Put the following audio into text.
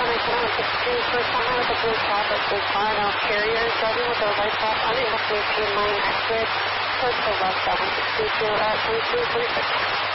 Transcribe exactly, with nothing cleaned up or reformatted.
First time with the blue top of blue car, now carrier driving with their lights off, unable to maintain line exit towards the left seven six two, uh, twenty-two forty-six.